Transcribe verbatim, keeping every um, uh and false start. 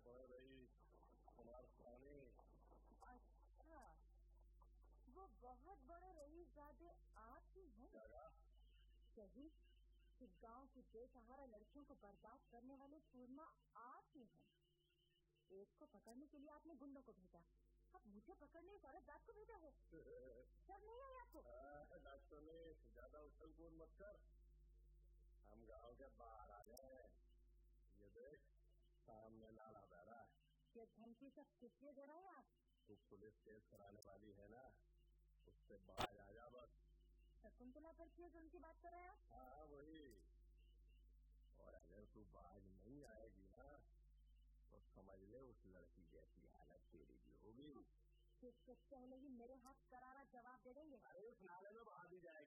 पड़ रही कुमारस्वामी। अच्छा, वो बहुत बड़े रईसजादे आप ही हैं? सही कि गांव की बेसहारा लड़कियों को बर्बाद करने वाले सूरमा आप ही हैं। एक को पकड़ने के लिए आपने गुंडों को भेजा, अब मुझे पकड़ने इस औरत जात को भेजा है। सब नहीं है आपको? डॉक्टर ने ज्यादा उछल कूद मत कर, हम गांव के बाहर आ गए। ये देख सामने नाला बह रहा है। ये धमकी सब किस लिए दे रहे हैं आप? तू पुलिस केस कराने वाली है ना, उससे बाहर आ जा बस। शकुंतला पर केस उनकी बात कर रहे हैं आप? हाँ वही, और अगर तू बाहर नहीं आएगी ना तो समझ ले उस लड़की जैसी हालत तेरी भी होगी। इससे पहले ही मेरे हाथ करारा जवाब दे देंगे। अरे उस नाले में बहा दी जाएगी।